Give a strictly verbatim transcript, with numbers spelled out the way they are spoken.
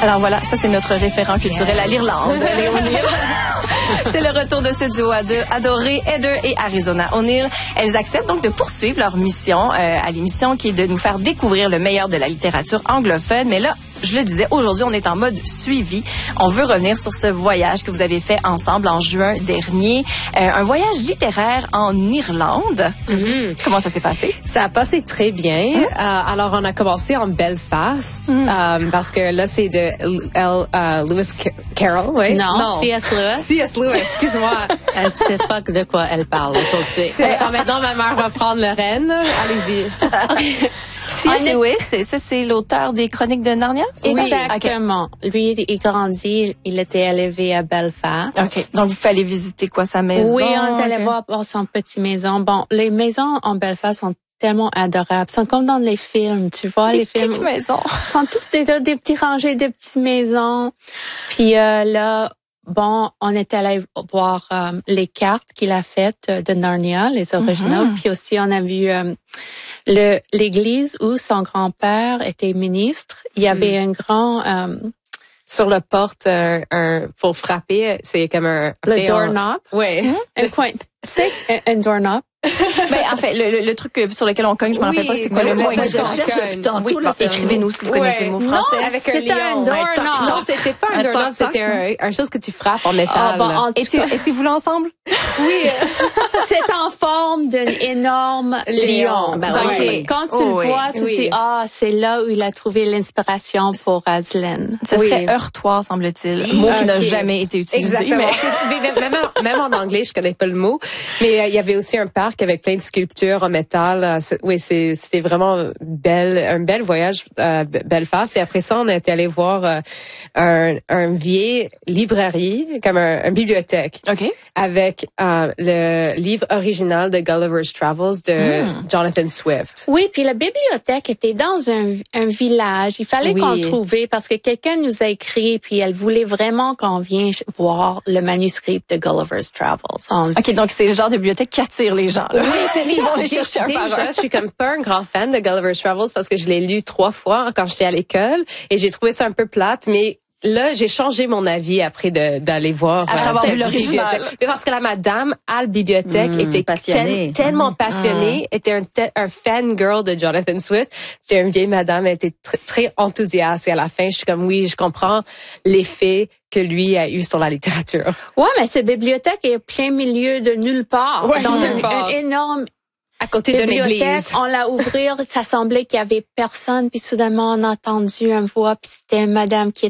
Alors voilà, ça c'est notre référent culturel à l'Irlande, Léo O'Neill. C'est le retour de ce duo à deux, adoré, Heather et Arizona O'Neill. Elles acceptent donc de poursuivre leur mission euh, à l'émission qui est de nous faire découvrir le meilleur de la littérature anglophone. Mais là, je le disais, aujourd'hui, on est en mode suivi. On veut revenir sur ce voyage que vous avez fait ensemble en juin dernier. Euh, un voyage littéraire en Irlande. Mm-hmm. Comment ça s'est passé? Ça a passé très bien. Mm-hmm. Euh, alors, on a commencé en Belfast, mm-hmm. euh, parce que là, c'est de L, uh, Lewis Carroll, oui? Non, non. C S. Lewis. C S. Lewis, excuse-moi. Elle ne sait pas de quoi elle parle. Alors, maintenant, ma mère va prendre le renne. Allez-y. C S. Lewis, c'est, ça, c'est l'auteur des Chroniques de Narnia? Oui, exactement. Okay. Lui, il grandit, il était élevé à Belfast. OK. Donc, il fallait visiter quoi, sa maison? Oui, on est allé okay. voir son petite maison. Bon, les maisons en Belfast sont tellement adorables. Ils sont comme dans les films, tu vois, des les films. Des petites maisons. Ils sont tous des, des petits rangées de petites maisons. Puis euh, là, bon, on est allé voir euh, les cartes qu'il a faites de Narnia, les originaux. Mm-hmm. Puis aussi, on a vu euh, le l'église où son grand-père était ministre. Il y avait mm. un grand... Euh, sur la porte, euh, un, pour frapper, c'est comme un... Le doorknob. Oui. Mm-hmm. Un coin. C'est un, un doorknob. Ben, en fait, le, le, le truc sur lequel on cogne, je me oui, rappelle pas, c'est quoi le, le mot exact. Oui, bon, écrivez-nous si vous connaissez oui. le mot français. Non, avec c'était un, un doorknob. Non, c'était pas un, un doorknob, c'était un, un chose que tu frappes en métal. Oh, bon, étiez-vous là ensemble? Oui. C'est en forme d'un énorme lion. Ben, Donc, okay. quand tu oh, le vois, oui. tu oui. sais, ah, c'est là où il a trouvé l'inspiration pour Aslan. Ce oui. serait heurtoir, semble-t-il. Un mot okay. qui n'a jamais été utilisé. Exactement. Mais... même, en, même en anglais, je connais pas le mot. Mais euh, il y avait aussi un parc avec plein de sculptures en métal. C'est, oui, c'est, c'était vraiment belle, un bel voyage à Belfast. Et après ça, on est allé voir euh, un, un vieille librairie, comme un, un bibliothèque, okay. avec euh, le livre original de Gulliver's Travels de mm. Jonathan Swift. Oui, puis la bibliothèque était dans un, un village. Il fallait oui. qu'on le trouve parce que quelqu'un nous a écrit, puis elle voulait vraiment qu'on vienne voir le manuscrit de Gulliver's Travels. On OK, donc c'est le genre de bibliothèque qui attire les gens. Là. Oui, c'est Ils vont les chercher un Déjà, par un. je suis comme pas un grand fan de Gulliver's Travels parce que je l'ai lu trois fois quand j'étais à l'école et j'ai trouvé ça un peu plate, mais là, j'ai changé mon avis après de, d'aller voir après avoir vu l'original. Mais parce que la madame à la bibliothèque mmh, était tel, tellement passionnée, mmh. était un, tel, un fan girl de Jonathan Swift. C'est une vieille madame, elle était très, très enthousiaste et à la fin, je suis comme oui, je comprends l'effet que lui a eu sur la littérature. Ouais, mais cette bibliothèque est plein milieu de nulle part, ouais, dans nulle un, part. un énorme à côté d'une église. On l'a ouvrir, ça semblait qu'il y avait personne, puis soudainement on a entendu une voix, puis c'était une madame qui